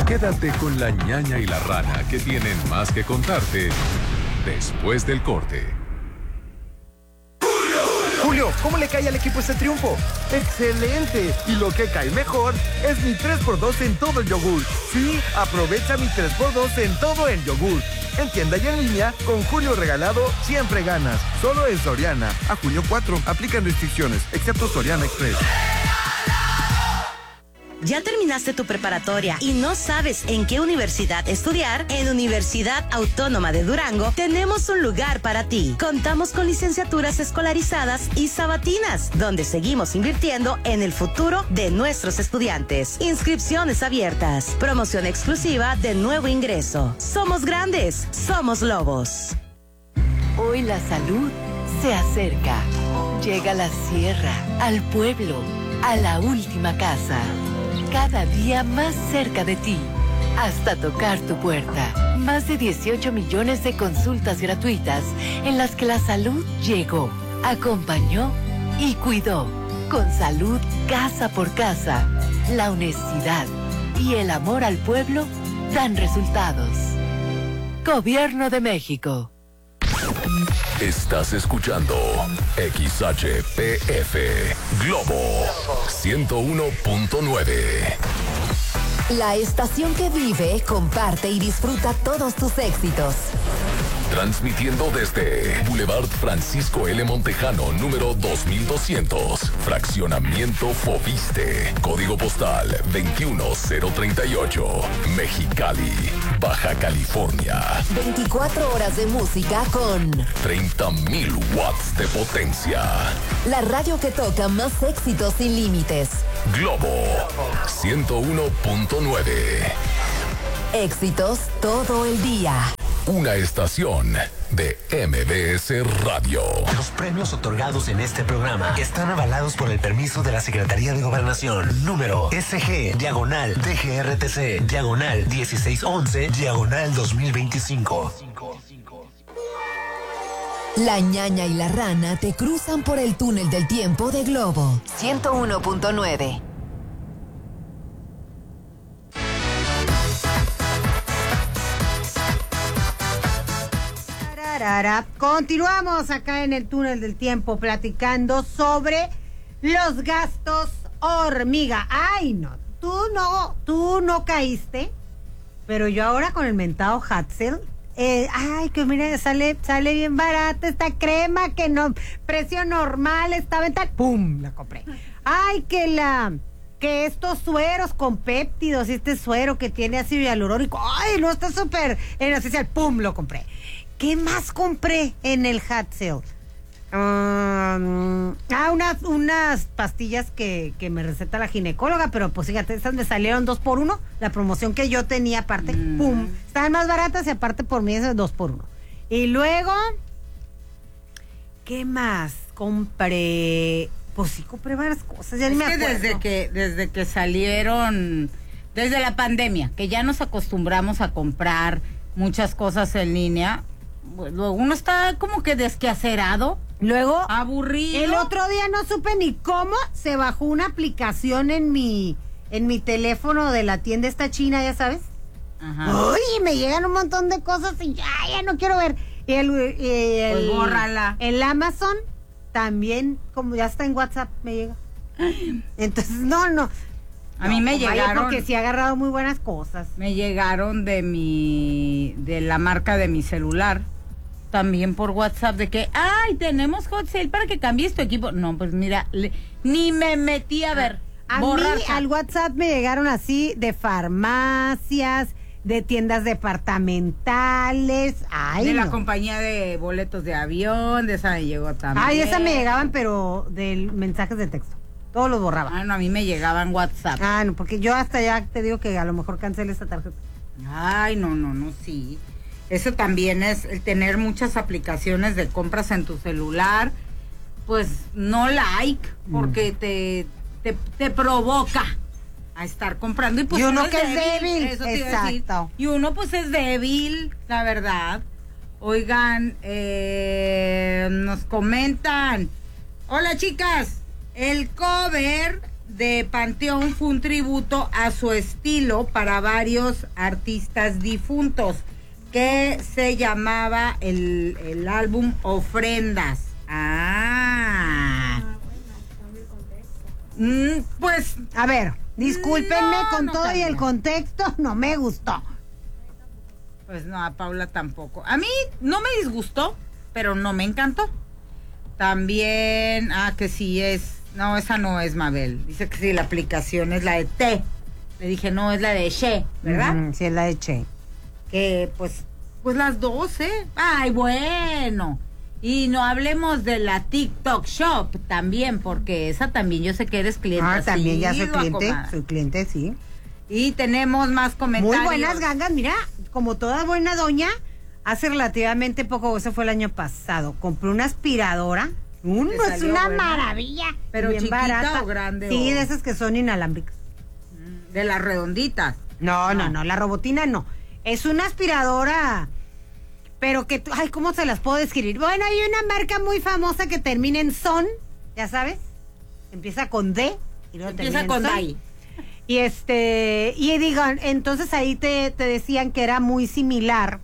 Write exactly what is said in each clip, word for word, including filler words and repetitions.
Quédate con la ñaña y la rana, que tienen más que contarte después del corte. Julio, ¿cómo le cae al equipo este triunfo? ¡Excelente! Y lo que cae mejor es mi tres por dos en todo el yogur. Sí, aprovecha mi tres por dos en todo el yogur. En tienda y en línea, con Julio regalado, siempre ganas. Solo en Soriana. A junio cuatro, aplican restricciones, excepto Soriana Express. ¿Ya terminaste tu preparatoria y no sabes en qué universidad estudiar? En Universidad Autónoma de Durango tenemos un lugar para ti. Contamos con licenciaturas escolarizadas y sabatinas, donde seguimos invirtiendo en el futuro de nuestros estudiantes. Inscripciones abiertas. Promoción exclusiva de nuevo ingreso. Somos grandes, somos lobos. Hoy la salud se acerca. Llega a la sierra, al pueblo, a la última casa. Cada día más cerca de ti, hasta tocar tu puerta. Más de dieciocho millones de consultas gratuitas en las que la salud llegó, acompañó y cuidó. Con salud casa por casa, la honestidad y el amor al pueblo dan resultados. Gobierno de México. Estás escuchando X H P F Globo ciento uno punto nueve. La estación que vive, comparte y disfruta todos tus éxitos. Transmitiendo desde Boulevard Francisco L. Montejano, número dos mil doscientos, Fraccionamiento Fobiste, Código Postal veintiuno cero treinta y ocho, Mexicali, Baja California. veinticuatro horas de música con treinta mil watts de potencia. La radio que toca más éxitos sin límites. Globo ciento uno punto nueve. Éxitos todo el día. Una estación de M B S Radio. Los premios otorgados en este programa están avalados por el permiso de la Secretaría de Gobernación. Número S G, diagonal, D G R T C, diagonal, dieciséis once, diagonal dos mil veinticinco. La ñaña y la rana te cruzan por el túnel del tiempo de Globo ciento uno punto nueve. Continuamos acá en el túnel del tiempo platicando sobre los gastos hormiga. Ay, no, tú no, tú no caíste, pero yo ahora con el mentado Hatzel, eh, ay, que mira, sale, sale bien barata esta crema, que no, precio normal, estaba en tal, pum, la compré. Ay, que la, que estos sueros con péptidos, este suero que tiene ácido hialurónico, ay, no, está súper en esencial, pum, lo compré. ¿Qué más compré en el hot sale? Um, ah, unas, unas pastillas que, que me receta la ginecóloga, pero pues fíjate, esas me salieron dos por uno. La promoción que yo tenía aparte, mm. pum, estaban más baratas y aparte por mí es dos por uno. Y luego, ¿qué más compré? Pues sí, compré varias cosas, ya ni me acuerdo. Desde que, desde que salieron, desde la pandemia, que ya nos acostumbramos a comprar muchas cosas en línea, luego uno está como que desquacerado, luego aburrido. El otro día no supe ni cómo se bajó una aplicación en mi en mi teléfono de la tienda esta china, ya sabes. Ajá. Uy, me llegan un montón de cosas y ya, ya no quiero ver. Y el, y el, pues bórrala. El Amazon también, como ya está en WhatsApp, me llega. Entonces, no, no. A no, mí me llegaron, porque sí ha agarrado muy buenas cosas. Me llegaron de mi, de la marca de mi celular, también por WhatsApp, de que, ay, tenemos hot sale para que cambies tu equipo. No, pues mira, le, ni me metí a ver. A borracha. Mí al WhatsApp me llegaron así de farmacias, de tiendas departamentales, ay, de no. la compañía de boletos de avión, de esa me llegó también. Ay, esa me llegaban, pero de mensajes de texto. Todos los borraba. Ah, no, a mí me llegaban WhatsApp. Ah, no, porque yo hasta ya te digo que a lo mejor cancele esta tarjeta. Ay, no, no, no, sí. Eso también es el tener muchas aplicaciones de compras en tu celular, pues no like, porque mm. te, te, te provoca a estar comprando. Y, pues y uno, uno que es débil. Eso te Exacto. iba a decir. Y uno pues es débil, la verdad. Oigan, eh, nos comentan. Hola, chicas. El cover de Panteón fue un tributo a su estilo para varios artistas difuntos, que se llamaba el, el álbum Ofrendas. Ah. Mm, pues, a ver, discúlpenme no, con no todo y cambia. el contexto, no me gustó. Pues no, a Paula tampoco. A mí no me disgustó, pero no me encantó. También, ah, que sí es, no, esa no es Mabel. Dice que sí, la aplicación es la de T. Le dije, no, es la de She, ¿verdad? Mm, sí, es la de Che. Que pues, pues las dos, ¿eh? Ay, bueno. Y no hablemos de la TikTok Shop también, porque esa también yo sé que eres cliente. Ah, también ya soy asidua, cliente, comadre. soy cliente, sí. Y tenemos más comentarios. Muy buenas gangas, mira, como toda buena doña, hace relativamente poco, eso fue el año pasado, compré una aspiradora. Uno ¿Te es salió una buena? maravilla. ¿Pero bien chiquita barata. o grande? Sí, o- de esas que son inalámbricas. De las redonditas. No, no, no, la robotina no. Es una aspiradora, pero que, tú- ay, ¿cómo se las puedo describir? Bueno, hay una marca muy famosa que termina en son, ya sabes, empieza con D y luego Empieza termina en con son. Dai. Y este, y digan, entonces ahí te, te decían que era muy similar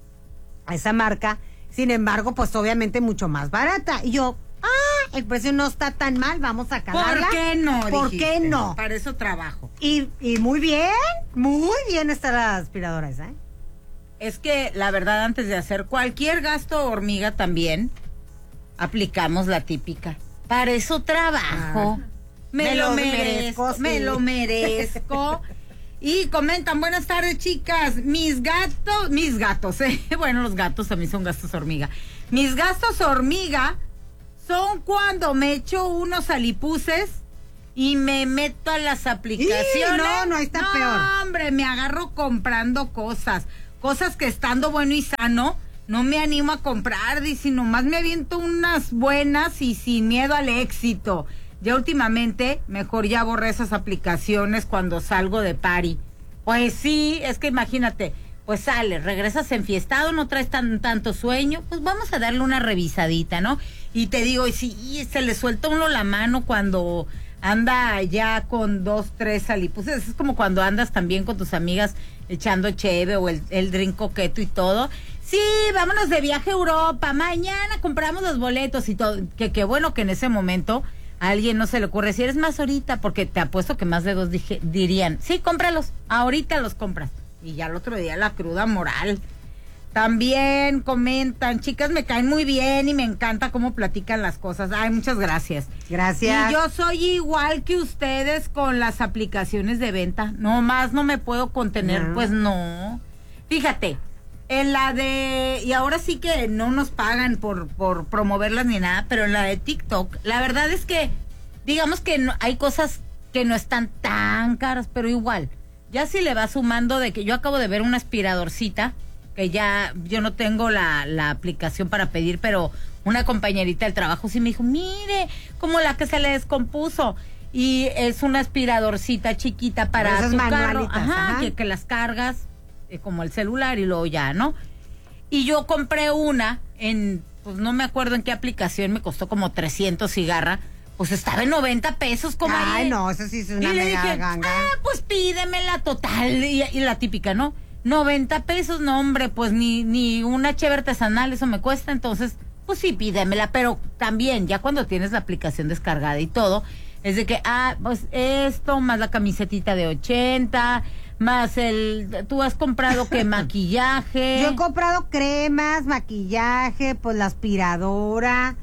a esa marca, sin embargo, pues obviamente mucho más barata. Y yo, ah, el precio no está tan mal, vamos a calarla. ¿Por qué no? ¿Por dijiste? qué no? Para eso trabajo. Y, y muy bien, muy bien está la aspiradora esa, ¿eh? Es que la verdad, antes de hacer cualquier gasto hormiga también, aplicamos la típica. Para eso trabajo. Ah. me, Me lo lo merezco, merezco, sí. me lo merezco. Y comentan, buenas tardes, chicas. Mis gatos, mis gatos, eh. Bueno, los gatos también son gastos hormiga. Mis gastos hormiga son cuando me echo unos alipuses y me meto a las aplicaciones. ¡Ih! No, no, ahí está no, peor. hombre, me agarro comprando cosas. Cosas que estando bueno y sano, no me animo a comprar, dice, nomás me aviento unas buenas y sin miedo al éxito. Ya últimamente, mejor ya borré esas aplicaciones cuando salgo de party. Pues sí, es que imagínate, pues sales, regresas enfiestado, no traes tan, tanto sueño, pues vamos a darle una revisadita, ¿no? Y te digo, y si se le suelta uno la mano cuando anda ya con dos, tres alipuses, es como cuando andas también con tus amigas echando cheve o el, el drink coqueto y todo. Sí, vámonos de viaje a Europa, mañana compramos los boletos y todo, que qué bueno que en ese momento a alguien no se le ocurre, si eres más ahorita, porque te apuesto que más de dos dije, dirían, sí, cómpralos, ahorita los compras. Y ya el otro día la cruda moral. También comentan, chicas, me caen muy bien y me encanta cómo platican las cosas. Ay, muchas gracias. Gracias. Y yo soy igual que ustedes con las aplicaciones de venta. No más no me puedo contener, No. pues no. Fíjate, en la de, y ahora sí que no nos pagan por, por promoverlas ni nada, pero en la de TikTok, la verdad es que, digamos que no, hay cosas que no están tan caras, pero igual, ya si le va sumando de que yo acabo de ver una aspiradorcita, que ya yo no tengo la, la aplicación para pedir, pero una compañerita del trabajo sí me dijo, mire, como la que se le descompuso. Y es una aspiradorcita chiquita para Esas tu carro, manualitas, ajá, ajá. Que, que las cargas eh, como el celular y luego ya, ¿no? Y yo compré una en, pues no me acuerdo en qué aplicación, me costó como trescientos cigarra, pues estaba en noventa pesos, como Ay, no, eso sí es una y le mega dije, ganga. ah, pues pídemela total, y, y la típica, ¿no? noventa pesos, no hombre, pues ni, ni una cheve artesanal, eso me cuesta, entonces, pues sí, pídemela, pero también, ya cuando tienes la aplicación descargada y todo, es de que, ah, pues esto, más la camisetita de ochenta, más el, tú has comprado que maquillaje. Yo he comprado cremas, maquillaje, pues la aspiradora,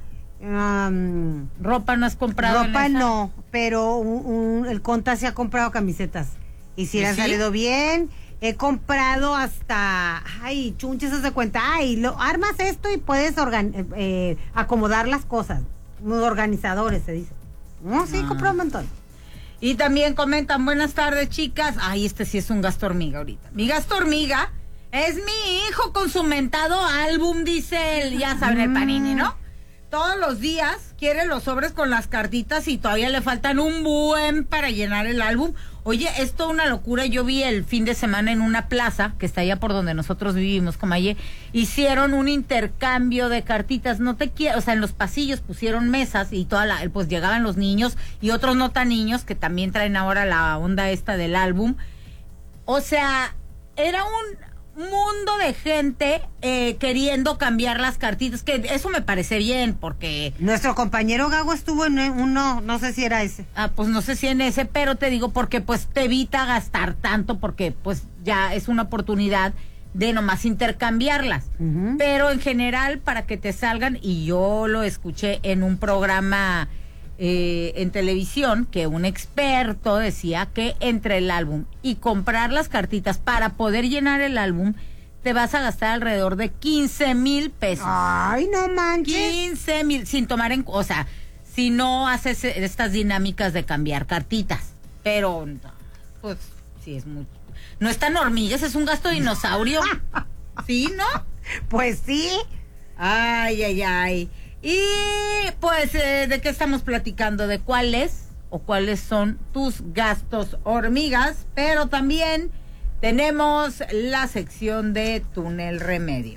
um, ropa no has comprado. ropa en esa? no, pero un- un- el Conta sí ha comprado camisetas y sí ¿Y le han sí? salido bien. He comprado hasta, ay, chunches, haz de cuenta, ay, lo, armas esto y puedes organ, eh, eh, acomodar las cosas, unos organizadores se dice. No, sí, he Ah. comprado un montón. Y también comentan, buenas tardes, chicas. Ay, este sí es un gasto hormiga ahorita. Mi gasto hormiga es mi hijo con su mentado álbum, dice él. Ya saben, el Panini, ¿no? Todos los días quiere los sobres con las cartitas y todavía le faltan un buen para llenar el álbum. Oye, es toda una locura. Yo vi el fin de semana en una plaza que está allá por donde nosotros vivimos, Comayé, hicieron un intercambio de cartitas. No te quiero, o sea, en los pasillos pusieron mesas y toda la, pues llegaban los niños y otros no tan niños que también traen ahora la onda esta del álbum. O sea, era un mundo de gente eh, queriendo cambiar las cartitas, que eso me parece bien, porque... Nuestro compañero Gago estuvo en uno, no sé si era ese. Ah, pues no sé si en ese, pero te digo porque pues te evita gastar tanto, porque pues ya es una oportunidad de nomás intercambiarlas. Uh-huh. Pero en general, para que te salgan, y yo lo escuché en un programa eh, en televisión, que un experto decía que entre el álbum y comprar las cartitas para poder llenar el álbum, te vas a gastar alrededor de quince mil pesos. Ay, no manches. quince mil, sin tomar en... O sea, si no haces estas dinámicas de cambiar cartitas. Pero, pues, sí es mucho. No es tan hormigas, es un gasto de dinosaurio. ¿Sí, no? Pues sí. Ay, ay, ay. Y, pues, eh, ¿de qué estamos platicando? ¿De cuáles o cuáles son tus gastos hormigas? Pero también tenemos la sección de Túnel Remedio.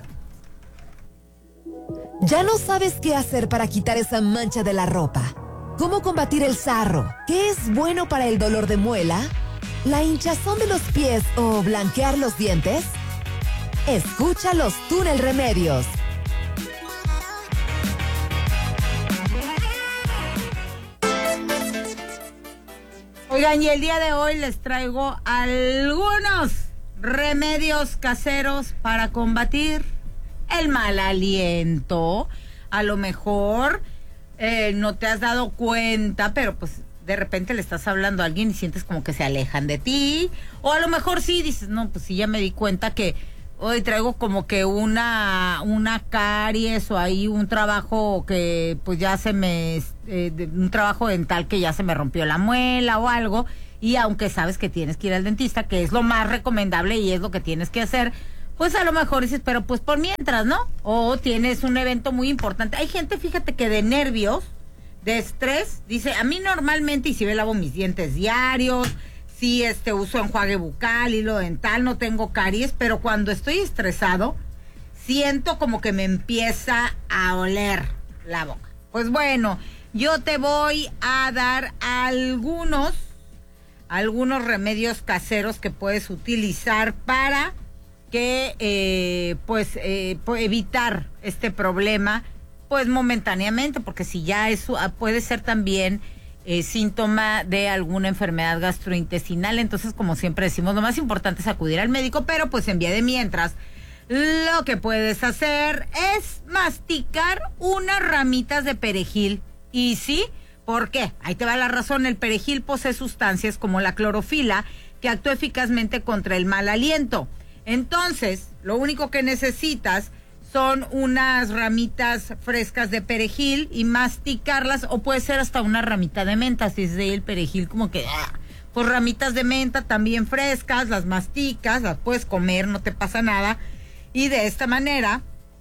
¿Ya no sabes qué hacer para quitar esa mancha de la ropa? ¿Cómo combatir el sarro? ¿Qué es bueno para el dolor de muela? ¿La hinchazón de los pies o blanquear los dientes? Escucha los Túnel Remedios. Oigan, y el día de hoy les traigo algunos remedios caseros para combatir el mal aliento. A lo mejor eh, no te has dado cuenta, pero pues de repente le estás hablando a alguien y sientes como que se alejan de ti. O a lo mejor sí dices, no, pues sí, ya me di cuenta que hoy traigo como que una una caries o ahí un trabajo que pues ya se me... Eh, de, un trabajo dental que ya se me rompió la muela o algo. Y aunque sabes que tienes que ir al dentista, que es lo más recomendable y es lo que tienes que hacer, pues a lo mejor dices, pero pues por mientras, ¿no? O tienes un evento muy importante. Hay gente, fíjate, que de nervios, de estrés, dice, a mí normalmente, y si me lavo mis dientes diarios, si este uso enjuague bucal, hilo dental, no tengo caries, pero cuando estoy estresado, siento como que me empieza a oler la boca. Pues bueno, yo te voy a dar algunos, algunos remedios caseros que puedes utilizar para que, eh, pues, eh, evitar este problema, pues, momentáneamente, porque si ya eso puede ser también eh, síntoma de alguna enfermedad gastrointestinal. Entonces, como siempre decimos, lo más importante es acudir al médico, pero pues en vía de mientras, lo que puedes hacer es masticar unas ramitas de perejil. Y sí, ¿por qué? Ahí te va la razón. El perejil posee sustancias como la clorofila que actúa eficazmente contra el mal aliento. Entonces, lo único que necesitas son unas ramitas frescas de perejil y masticarlas, o puede ser hasta una ramita de menta, si es de el perejil como que... ¡ah! Pues ramitas de menta también frescas, las masticas, las puedes comer, no te pasa nada. Y de esta manera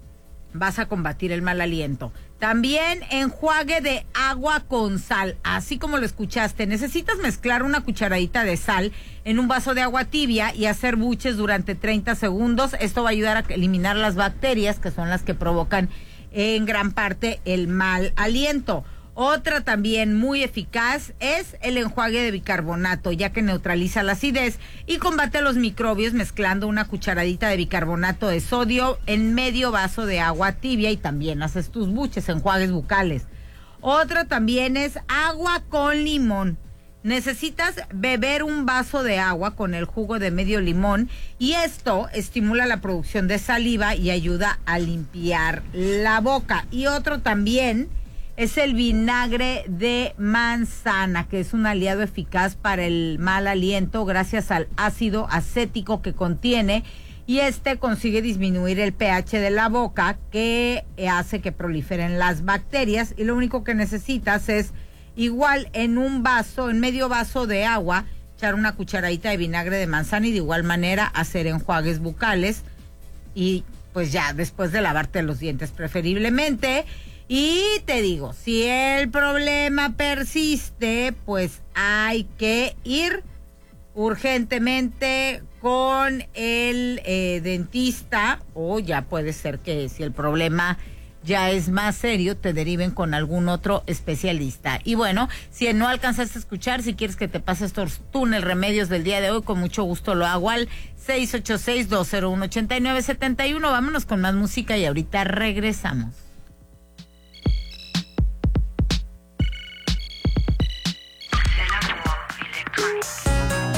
vas a combatir el mal aliento. También enjuague de agua con sal, así como lo escuchaste. Necesitas mezclar una cucharadita de sal en un vaso de agua tibia y hacer buches durante treinta segundos. Esto va a ayudar a eliminar las bacterias, que son las que provocan en gran parte el mal aliento. Otra también muy eficaz es el enjuague de bicarbonato, ya que neutraliza la acidez y combate los microbios mezclando una cucharadita de bicarbonato de sodio en medio vaso de agua tibia, y también haces tus buches, enjuagues bucales. Otra también es agua con limón. Necesitas beber un vaso de agua con el jugo de medio limón, y esto estimula la producción de saliva y ayuda a limpiar la boca. Y otro también es el vinagre de manzana, que es un aliado eficaz para el mal aliento gracias al ácido acético que contiene, y este consigue disminuir el pH de la boca, que hace que proliferen las bacterias. Y lo único que necesitas es, igual, en un vaso, en medio vaso de agua, echar una cucharadita de vinagre de manzana y de igual manera hacer enjuagues bucales, y pues ya después de lavarte los dientes preferiblemente. Y te digo, si el problema persiste, pues hay que ir urgentemente con el eh, dentista, o ya puede ser que si el problema ya es más serio, te deriven con algún otro especialista. Y bueno, si no alcanzaste a escuchar, si quieres que te pase estos túnel remedios del día de hoy, con mucho gusto lo hago al seis ocho seis, dos cero uno, ocho nueve siete uno. Vámonos con más música y ahorita regresamos. El amor electrónico.